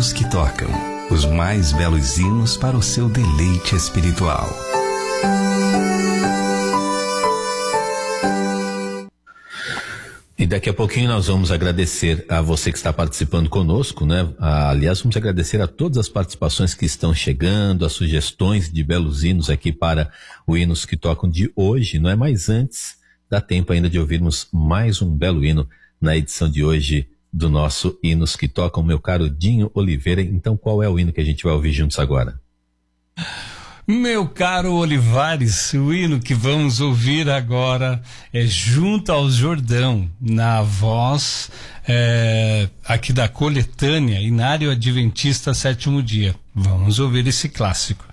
Hinos que Tocam, os mais belos hinos para o seu deleite espiritual. E daqui a pouquinho nós vamos agradecer a você que está participando conosco, né? Aliás, vamos agradecer a todas as participações que estão chegando, as sugestões de belos hinos aqui para o Hinos que Tocam de hoje, não é? Mas antes, dá tempo ainda de ouvirmos mais um belo hino na edição de hoje do nosso Hinos que Tocam, meu caro Dinho Oliveira. Então, qual é o hino que a gente vai ouvir juntos agora? Meu caro Olivares, o hino que vamos ouvir agora é Junto ao Jordão, na voz aqui da coletânea Inário Adventista Sétimo Dia. Vamos ouvir esse clássico.